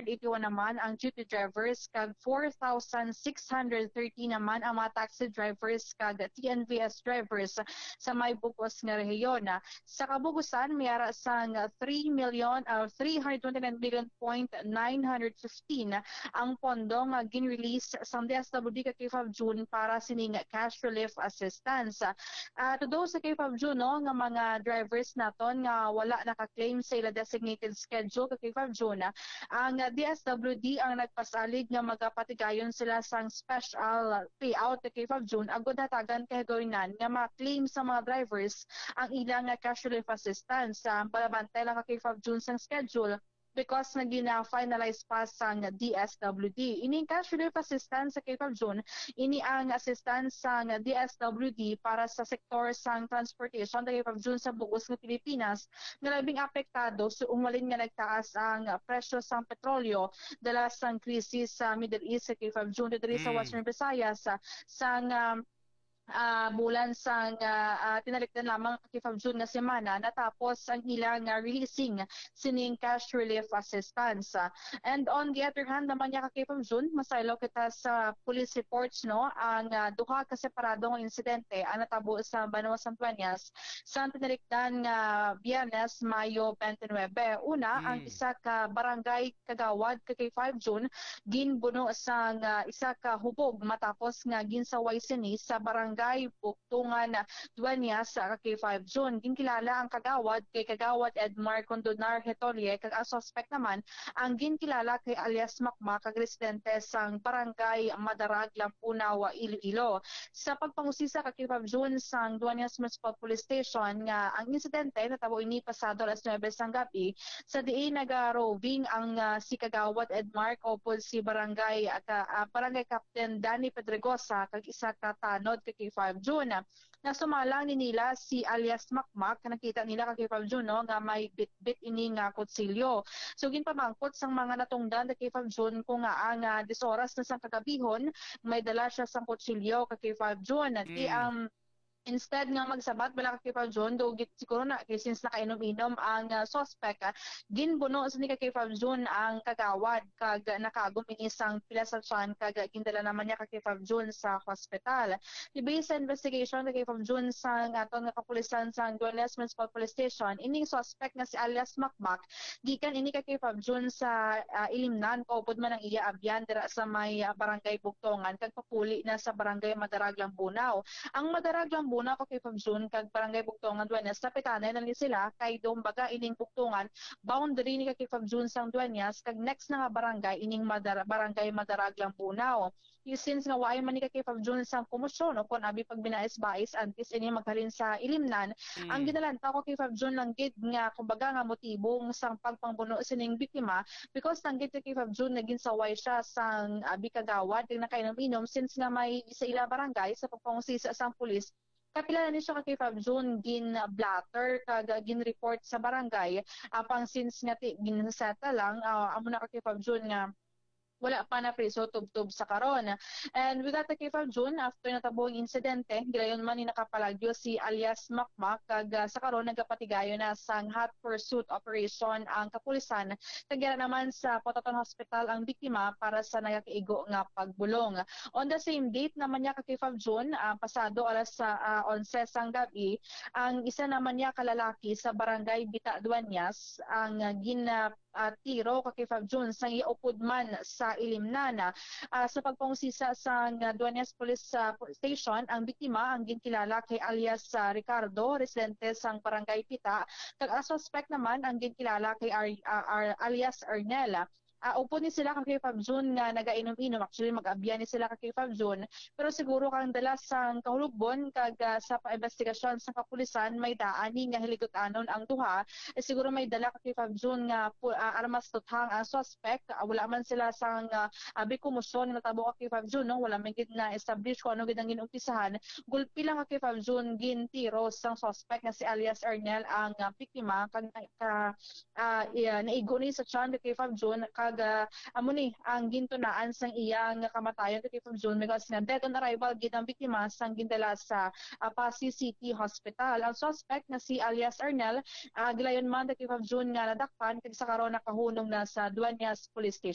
281 naman ang jeepney drivers kag 4,630 naman ang mga taxi drivers kag TNVS drivers sa may bugos nga rehiyon. Sa kabugusan mayara sang 3,329,915 ang pondo nga gin-release sa DSWD kay 5 June para sining cash relief assistance. To those sa kay 5 June no, nga mga drivers naton nga wala naka-claim sa ila designated schedule kay 5 June, ang DSWD ang nagpasalig nga magapatigayon sila sang special payout kay 5 June agud hatagan kay gawin nga ma-claim sa mga drivers ang ilang cash relief assistance. Balabantay lang kay 5 June sang schedule because nagina-finalize pa sang DSWD. Ini cash relief assistance sa kay 5 June, ini ang assistance sang DSWD para sa sektor sang transportation kay 5 June sa bugos ng Pilipinas nga labing apektado sa umalin nga nagtaas ang presyo sang petrolyo dala sang krisis sa Middle East sa kay 5 June diri sa Western Visayas sang bulan sang tinalikdan lamang kay 5 June nga semana natapos ang ilang releasing sining cash relief assistance. And on the other hand naman niya kay 5 June, masaylo kita sa police reports no ang duha ka separadong insidente ang natabo sa Banwa Santuanias sa tinalikdan nga Biyernes, Mayo 29. Una, ang isa ka barangay kagawad kay 5 June ginbuno sang isa ka hubog matapos nga ginsaway sini sa barangay Buktungan Dueñas sa kay 5 June. Ginkilala ang kagawad kay Kagawad Edmar Condonar Hetolye kag ang suspect naman ang ginkilala kay alias Makmak kag residente sang barangay Madarag, Lampunaw, Iloilo. Sa pagpangusisa kay 5 June sang Dueñas Municipal Police Station nga ang insidente natabo ini pasado alas 9 sang gabi sa diin naga-roving ang si Kagawad Edmar kaupod si barangay Captain Danny Pedregosa kag isa ka tanod kay 5 June. Nasumalang ni nila si alias Makmak, nakita nila kay 5 June no, nga may bit-bit ini nga kutsilyo. So ginpamangkot sang mga natungdan kay 5 June kung nga ang 10 oras na sang kagabihon may dala siya sang kutsilyo kay 5 June. Di instead nga magsabat bala kay 5 June do siguro na kay since nakainom-inom ang suspect ginbuno sa ni kay 5 June ang kagawad kag nakagumini sang pila sa tiyan kag gindala naman niya kay 5 June sa hospital. Based sa investigation kay 5 June sang aton nga kapulisan sang Dueñas Municipal Police Station, ining suspect nga si alias Makmak gikan ini kay 5 June sa Ilimnan kaupod man ang iya abyan dira sa may barangay Buktongan kag papuli na sa barangay Madarag, Lambunaw. Ang Madarag, Lambunaw ko kay 5 June kag barangay Buktongan Dueñas tapitanay na ni sila kay dumbaga ining Buktongan boundary ni kay 5 June sang Dueñas kag next na nga barangay ining barangay Madarag, Lambunaw. Since nga waay man ni kay 5 June sang komosyon o kon abi pag binais-bais antes ini maghalin sa Ilimnan, ang ginalanta ko kay 5 June lang gid nga kumbaga nga motibong sang pagpangbuno sining biktima because lang gid kay 5 June naging saway siya sang abi kagawad kag nakainom-inom since nga may sa ila barangay sa pagpangusisa sang pulis kapila ni siya kay 5 June gin-blatter kag gin-report sa barangay apang since nga ginseta lang amo na kay 5 June nga wala pa na preso tub-tub sa karon. And with that kay 5 June, after natabo ang insidente, gilayon man ni nakapalagyo si alias Makmak kag sa karon nagapatigayo na sang hot pursuit operation ang kapulisan. Tagyara naman sa Pototon Hospital ang biktima para sa nagakaigo nga pagbulong. On the same date naman niya kay 5 June, pasado alas 11 sang gabi, ang isa naman niya kalalaki sa barangay Bita Dueñas ang tiro kay 5 June sang iupod man sa Ilimnan. Sa pagpangusisa sa Dueñas Police Station, ang biktima ang ginkilala kay alias Ricardo, residente sang barangay Pita, kag ang suspect naman ang ginkilala kay alias Arnel. Upod ni sila kay 5 June nga nagainom-inom, actually mag-abyan ni sila kay 5 June, pero siguro kang dala sang kahulugbon kag sa paimbestigasyon sa kapulisan may daani nga hiligutanon ang duha, siguro may dala kay 5 June nga armas tuthang ang suspect. Wala man sila sang abi kumusyon nga tabo kay 5 June no, wala man gid na establish kung ano gid ang ginumpisahan. Gulpi lang kay 5 June gintiro sang suspect nga si alias Arnel ang biktima kag naigo ni sa tiyan kay 5 June kag amo ni ang gintunaan sang iyang kamatayon kay 5 June because nga dead on arrival gid ang biktima sang gindala sa Pasig City Hospital. Ang suspect na si alias Arnel gilayon man kay 5 June nga nadakpan kag sa karon nakahunong na sa Dueñas Police Station.